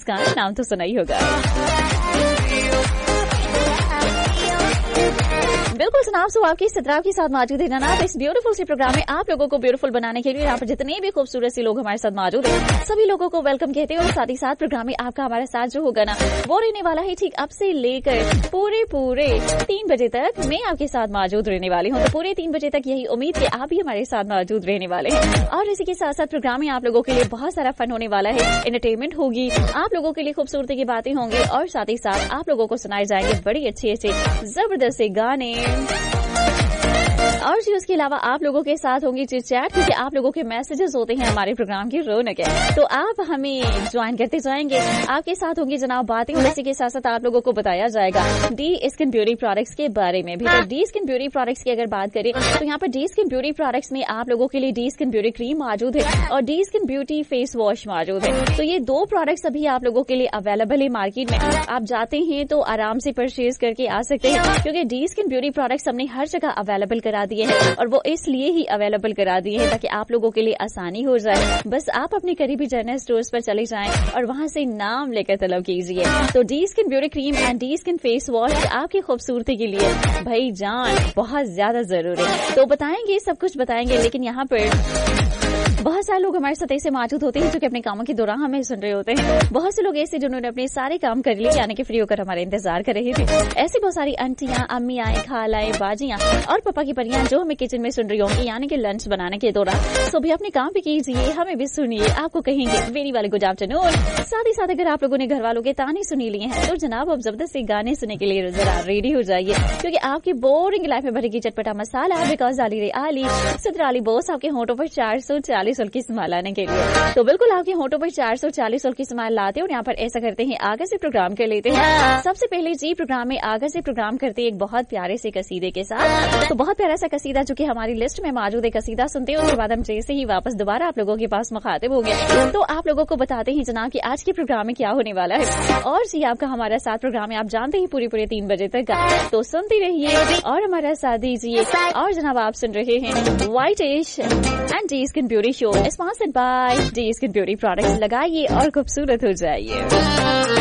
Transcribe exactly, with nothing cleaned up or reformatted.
मुस्कान, नाम तो सुना ही होगा। बिल्कुल जनाब, सो आपकी सतराव के साथ मौजूद है जनाब इस ब्यूटीफुल सी प्रोग्राम में। आप लोगों को ब्यूटीफुल बनाने के लिए यहाँ पर जितने भी खूबसूरत सी लोग हमारे साथ मौजूद हैं, सभी लोगों को वेलकम कहते हैं। और साथ ही साथ प्रोग्राम में आपका हमारा साथ जो होगा ना, वो रहने वाला है ठीक अब से लेकर पूरे पूरे तीन बजे तक मैं आपके साथ मौजूद रहने वाली हूँ। तो पूरे तीन बजे तक यही उम्मीद कि आप भी हमारे साथ मौजूद रहने वाले हैं। और इसी के साथ साथ प्रोग्राम में आप लोगों के लिए बहुत सारा फन होने वाला है, एंटरटेनमेंट होगी, आप लोगों के लिए खूबसूरती की बातें होंगी, और साथ ही साथ आप लोगों को सुनाए जाएंगे बड़ी अच्छे अच्छे जबरदस्त से गाने। और जी उसके अलावा आप लोगों के साथ होंगी चिट चैट, क्योंकि आप लोगों के मैसेजेस होते हैं हमारे प्रोग्राम की रौनक है। तो आप हमें ज्वाइन करते जाएंगे, आपके साथ होंगी जनाब बातें। और इसी के साथ साथ आप लोगों को बताया जाएगा डी स्किन ब्यूटी प्रोडक्ट्स के बारे में भी। तो डी स्किन ब्यूटी प्रोडक्ट्स की अगर बात करें तो यहाँ पर डी स्किन ब्यूटी प्रोडक्ट्स में आप लोगों के लिए डी स्किन ब्यूटी क्रीम मौजूद है और D skin beauty face wash मौजूद है। तो ये दो प्रोडक्ट्स अभी आप लोगों के लिए अवेलेबल है मार्केट में। आप जाते हैं तो आराम से परचेज करके आ सकते हैं, क्योंकि डी स्किन ब्यूटी प्रोडक्ट्स हमने हर जगह अवेलेबल करा दिए हैं, और वो इसलिए ही अवेलेबल करा दिए हैं ताकि आप लोगों के लिए आसानी हो जाए। बस आप अपने करीबी जनरल स्टोर्स पर चले जाएं और वहां से नाम लेकर तलब कीजिए। तो D skin beauty cream and D skin face wash आपकी खूबसूरती के लिए भाई जान बहुत ज्यादा जरूरी है। तो बताएंगे, सब कुछ बताएंगे, लेकिन यहाँ पर बहुत सारे लोग हमारे साथ ऐसे मौजूद होते हैं जो कि अपने कामों के दौरान हमें सुन रहे होते हैं। बहुत से लोग ऐसे जिन्होंने अपने सारे काम कर लिए, यानी कि फ्री होकर हमारे इंतजार कर रहे थे। ऐसी बहुत सारी आंटियां, अम्मियां, खालाएं, बाजियां और पापा की परियां जो हमें किचन में सुन रही होंगी, यानी कि लंच बनाने के दौरान। सो भी अपने काम भी कीजिए, हमें भी सुनिए, आपको कहेंगे वेरी वाले गुड आफ्टरनून। साथ ही साथ अगर आप लोगों ने घर वालों के ताने सुनी लिए हैं तो जनाब अब जबरदस्ती गाने सुनने के लिए जरा रेडी हो जाइए, क्योंकि आपकी बोरिंग लाइफ में भरेगी चटपटा मसाला। बिकॉज आली रे आली सदराली बॉस आपके होंठों पर चार सौ चालीस की स्माइल लाने के लिए। तो बिल्कुल आपके होंठों पर चार सौ चालीस की स्माइल लाते हैं। और यहाँ पर ऐसा करते हैं, आगे से प्रोग्राम कर लेते हैं। सबसे पहले जी प्रोग्राम में आगे से प्रोग्राम करते हैं एक बहुत प्यारे से कसीदे के साथ। तो बहुत प्यारा सा कसीदा जो कि हमारी लिस्ट में मौजूद है, कसीदा सुनते हैं। उसके बाद हम जैसे ही वापस दोबारा आप लोगों के पास मुखातिब हो गए तो आप लोगों को बताते हैं जनाब कि आज के प्रोग्राम में क्या होने वाला है। और जी आपका हमारा साथ प्रोग्राम है, आप जानते हैं पूरे पूरे तीन बजे तक का। तो सुनते रहिए और हमारा साथ दीजिए। और जनाब आप सुन रहे हैं व्हाइट इश and D skin beauty show sponsored by D skin beauty products. लगाइए और खूबसूरत हो जाइए।